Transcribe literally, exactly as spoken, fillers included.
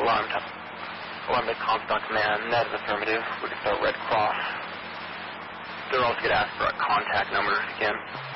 alarm to alarm to Comstock Command. That is affirmative. We can start Red Cross. They'll also get asked for our contact numbers again.